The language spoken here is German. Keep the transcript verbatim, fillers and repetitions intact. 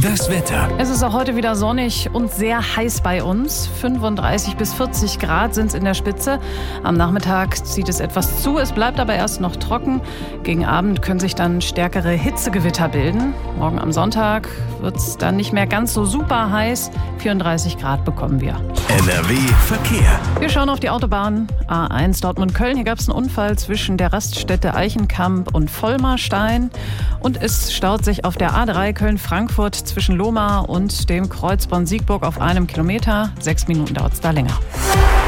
Das Wetter. Es ist auch heute wieder sonnig und sehr heiß bei uns. fünfunddreißig bis vierzig Grad sind es in der Spitze. Am Nachmittag zieht es etwas zu, es bleibt aber erst noch trocken. Gegen Abend können sich dann stärkere Hitzegewitter bilden. Morgen am Sonntag wird es dann nicht mehr ganz so super heiß. vierunddreißig Grad bekommen wir. N R W Verkehr. Wir schauen auf die Autobahn A eins Dortmund-Köln. Hier gab es einen Unfall zwischen der Raststätte Eichenkamp und Vollmarstein. Und es staut sich auf der A drei Köln-Frankfurt zwischen Lohmar und dem Kreuz Bonn-Siegburg auf einem Kilometer. Sechs Minuten dauert es da länger.